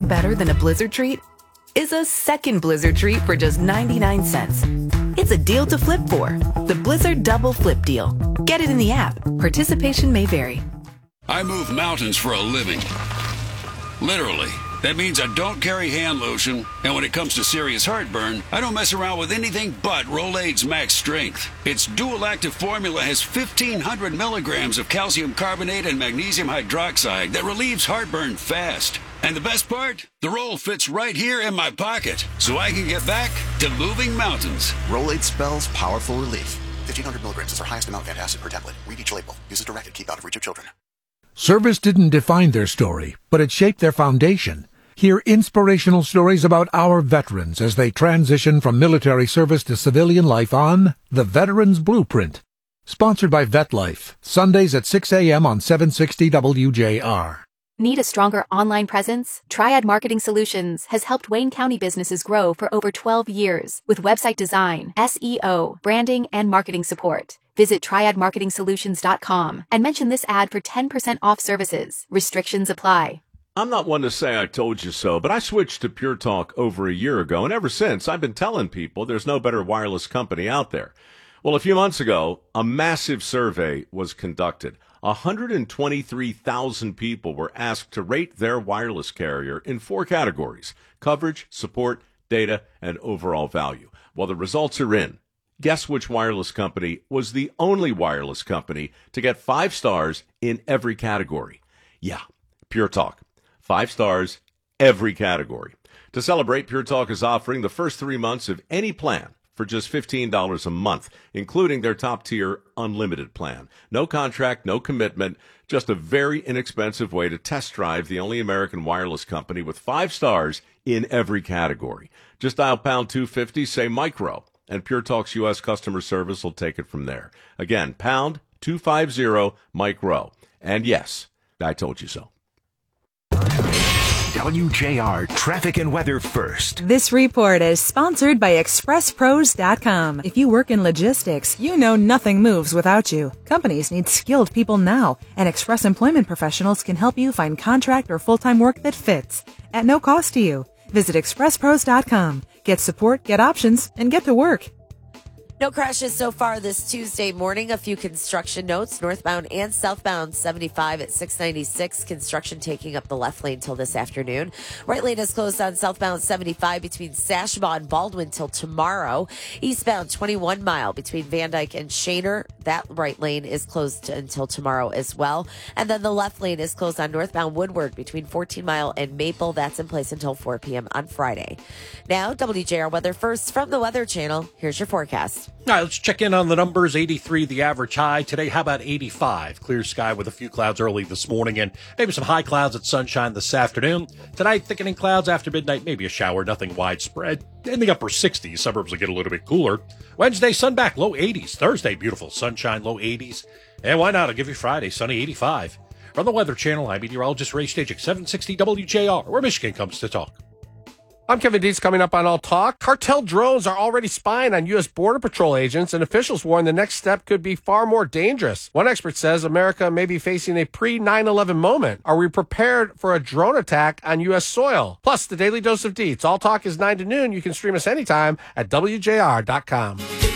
better than a Blizzard treat? Is a second Blizzard treat for just 99 cents. It's a deal to flip for. The Blizzard Double Flip Deal. Get it in the app. Participation may vary. I move mountains for a living. Literally. That means I don't carry hand lotion, and when it comes to serious heartburn, I don't mess around with anything but Rolaids Max Strength. Its dual active formula has 1,500 milligrams of calcium carbonate and magnesium hydroxide that relieves heartburn fast. And the best part? The roll fits right here in my pocket, so I can get back to moving mountains. Rolaids spells powerful relief. 1,500 milligrams is our highest amount of antacid per tablet. Read each label. Use as directed. Keep out of reach of children. Service didn't define their story, but it shaped their foundation. Hear inspirational stories about our veterans as they transition from military service to civilian life on The Veterans Blueprint. Sponsored by VetLife, Sundays at 6 a.m. on 760 WJR. Need a stronger online presence? Triad Marketing Solutions has helped Wayne County businesses grow for over 12 years with website design, SEO, branding, and marketing support. Visit triadmarketingsolutions.com and mention this ad for 10% off services. Restrictions apply. I'm not one to say I told you so, but I switched to Pure Talk over a year ago, and ever since I've been telling people there's no better wireless company out there. Well, a few months ago, a massive survey was conducted. 123,000 people were asked to rate their wireless carrier in 4 categories: coverage, support, data, and overall value. Well, the results are in. Guess which wireless company was the only wireless company to get 5 stars in every category? Yeah, Pure Talk. 5 stars, every category. To celebrate, Pure Talk is offering the first 3 months of any plan for just $15 a month, including their top-tier unlimited plan. No contract, no commitment, just a very inexpensive way to test drive the only American wireless company with 5 stars in every category. Just dial pound 250, say micro, and Pure Talk's U.S. customer service will take it from there. Again, pound 250, micro. And yes, I told you so. WJR Traffic and Weather First. This report is sponsored by ExpressPros.com. If you work in logistics, you know nothing moves without you. Companies need skilled people now, and Express Employment Professionals can help you find contract or full-time work that fits at no cost to you. Visit ExpressPros.com. Get support, get options, and get to work. No crashes so far this Tuesday morning. A few construction notes, northbound and southbound 75 at 696. Construction taking up the left lane till this afternoon. Right lane is closed on southbound 75 between Sashbaugh and Baldwin till tomorrow. Eastbound 21 mile between Van Dyke and Shaner. That right lane is closed until tomorrow as well. And then the left lane is closed on northbound Woodward between 14 mile and Maple. That's in place until 4 p.m. on Friday. Now, WJR Weather First from the Weather Channel. Here's your forecast. All right, let's check in on the numbers. 83, the average high. Today, how about 85? Clear sky with a few clouds early this morning and maybe some high clouds and sunshine this afternoon. Tonight, thickening clouds after midnight, maybe a shower, nothing widespread. In the upper 60s, suburbs will get a little bit cooler. Wednesday, sun back, low 80s. Thursday, beautiful sunshine, low 80s. And why not? I'll give you Friday, sunny 85. From the Weather Channel, I'm meteorologist Ray Stajic, 760 WJR, where Michigan comes to talk. I'm Kevin Dietz. Coming up on All Talk. Cartel drones are already spying on U.S. Border Patrol agents, and officials warn the next step could be far more dangerous. One expert says America may be facing a pre-9/11 moment. Are we prepared for a drone attack on U.S. soil? Plus, the Daily Dose of Dietz. All Talk is 9 to noon. You can stream us anytime at WJR.com.